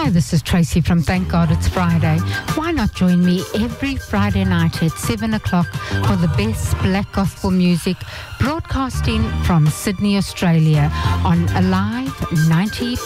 Hi, this is Tracy from Thank God It's Friday. Why not join me every Friday night at 7 o'clock for the best black gospel music, broadcasting from Sydney, Australia on Alive 90.7